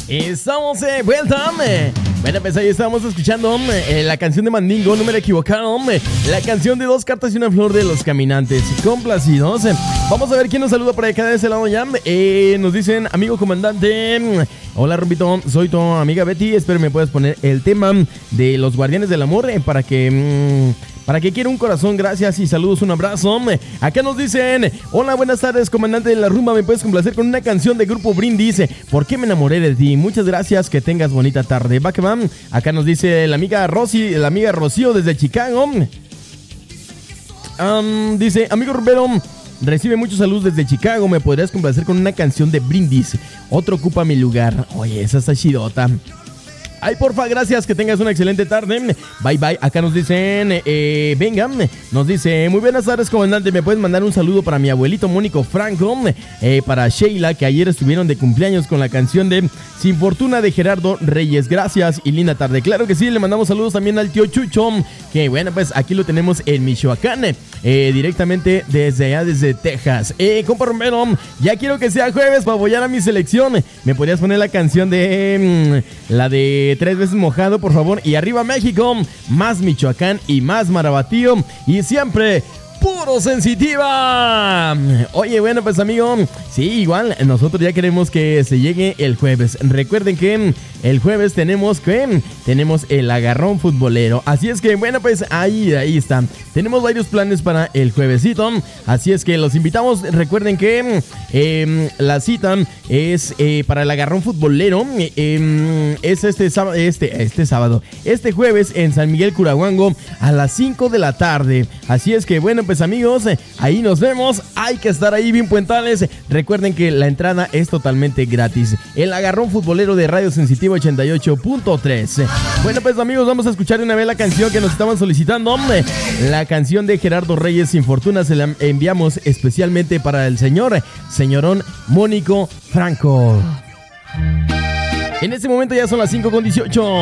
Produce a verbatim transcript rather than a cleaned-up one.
Estamos de vuelta. Bueno, pues ahí estábamos escuchando eh, la canción de Mandingo, no me la equivocaron. La canción de Dos cartas y una flor de Los Caminantes. Complacidos. Vamos a ver quién nos saluda por acá de ese lado ya. Eh, nos dicen, amigo comandante. Hola, Rumpito, soy tu amiga Betty. Espero me puedas poner el tema de Los Guardianes del Amor eh, para que... Mmm, Para que quiera un corazón, gracias y saludos, un abrazo. Acá nos dicen, hola, buenas tardes, comandante de la rumba, ¿me puedes complacer con una canción de Grupo Brindis? ¿Por qué me enamoré de ti? Muchas gracias, que tengas bonita tarde. Va que va. Acá nos dice la amiga Rosy, la amiga Rocío desde Chicago. Um, dice, amigo Rumbero, recibe muchos saludos desde Chicago, ¿me podrías complacer con una canción de Brindis? Otro ocupa mi lugar. Oye, esa está chidota. Ay, porfa, gracias, que tengas una excelente tarde. Bye, bye. Acá nos dicen, eh, venga, nos dice, muy buenas tardes, comandante. ¿Me puedes mandar un saludo para mi abuelito Mónico Franco? Eh, para Sheila, que ayer estuvieron de cumpleaños con la canción de Sin Fortuna de Gerardo Reyes. Gracias y linda tarde. Claro que sí, le mandamos saludos también al tío Chucho, que bueno, pues aquí lo tenemos en Michoacán, eh, directamente desde allá, desde Texas. Eh, compa Romero, ya quiero que sea jueves para apoyar a mi selección. ¿Me podrías poner la canción de, mmm, la de Tres veces mojado, por favor? Y arriba México, más Michoacán y más Marabatío, y siempre puro sensitiva. Oye, bueno, pues amigo, sí, igual nosotros ya queremos que se llegue el jueves. Recuerden que el jueves tenemos que tenemos el agarrón futbolero. Así es que bueno, pues ahí, ahí está. Tenemos varios planes para el juevesito. Así es que los invitamos. Recuerden que eh, la cita es eh, para el agarrón futbolero. Eh, es este sábado, este, este sábado, este jueves en San Miguel Curahuango a las cinco de la tarde. Así es que bueno, pues amigos, ahí nos vemos. Hay que estar ahí bien puentales. Recuerden que la entrada es totalmente gratis. El agarrón futbolero de Radio Sensitiva ochenta y ocho punto tres. Bueno, pues amigos, vamos a escuchar una vez la canción que nos estaban solicitando. La canción de Gerardo Reyes, Sin Fortuna, se la enviamos especialmente para el señor, señorón Mónico Franco. En este momento ya son las cinco con dieciocho.